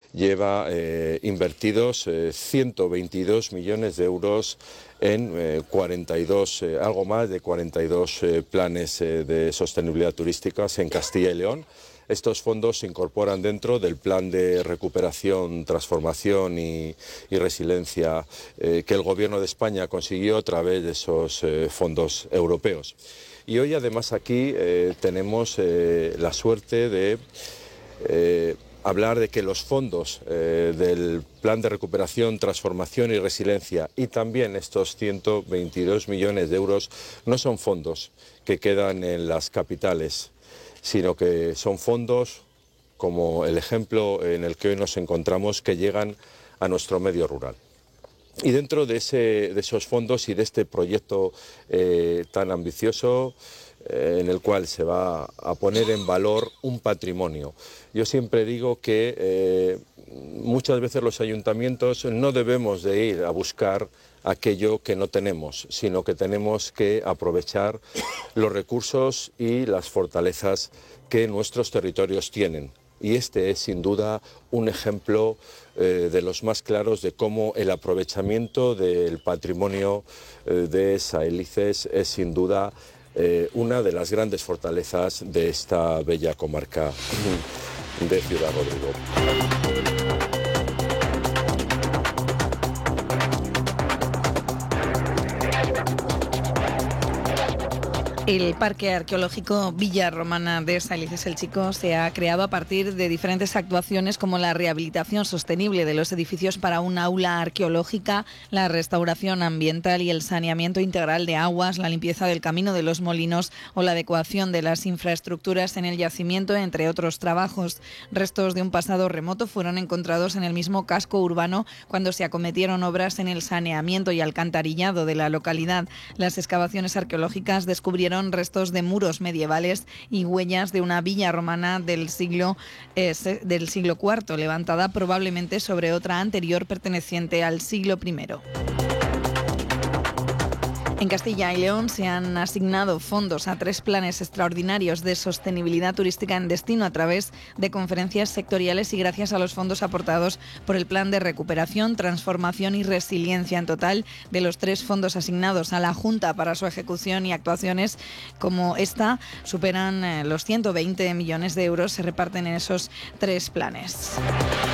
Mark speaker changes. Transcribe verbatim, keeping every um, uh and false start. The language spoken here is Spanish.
Speaker 1: lleva eh, invertidos eh, ciento veintidós millones de euros en eh, cuarenta y dos, eh, algo más de cuarenta y dos eh, planes eh, de sostenibilidad turística en Castilla y León. Estos fondos se incorporan dentro del plan de recuperación, transformación y, y resiliencia eh, que el Gobierno de España consiguió a través de esos eh, fondos europeos. Y hoy además aquí eh, tenemos eh, la suerte de eh, hablar de que los fondos eh, del Plan de Recuperación, Transformación y Resiliencia y también estos ciento veintidós millones de euros no son fondos que quedan en las capitales, sino que son fondos, como el ejemplo en el que hoy nos encontramos, que llegan a nuestro medio rural. Y dentro de, ese, de esos fondos y de este proyecto eh, tan ambicioso, eh, en el cual se va a poner en valor un patrimonio. Yo siempre digo que eh, muchas veces los ayuntamientos no debemos de ir a buscar aquello que no tenemos, sino que tenemos que aprovechar los recursos y las fortalezas que nuestros territorios tienen. Y este es sin duda un ejemplo eh, de los más claros de cómo el aprovechamiento del patrimonio eh, de Saelices es sin duda eh, una de las grandes fortalezas de esta bella comarca de Ciudad Rodrigo.
Speaker 2: El Parque Arqueológico Villa Romana de Saelices el Chico se ha creado a partir de diferentes actuaciones como la rehabilitación sostenible de los edificios para un aula arqueológica, la restauración ambiental y el saneamiento integral de aguas, la limpieza del Camino de los Molinos o la adecuación de las infraestructuras en el yacimiento, entre otros trabajos. Restos de un pasado remoto fueron encontrados en el mismo casco urbano cuando se acometieron obras en el saneamiento y alcantarillado de la localidad. Las excavaciones arqueológicas descubrieron restos de muros medievales y huellas de una villa romana del siglo, eh, del siglo cuarto, levantada probablemente sobre otra anterior perteneciente al siglo primero. En Castilla y León se han asignado fondos a tres planes extraordinarios de sostenibilidad turística en destino a través de conferencias sectoriales y gracias a los fondos aportados por el Plan de Recuperación, Transformación y Resiliencia. En total, de los tres fondos asignados a la Junta para su ejecución y actuaciones como esta, superan los ciento veinte millones de euros, se reparten en esos tres planes.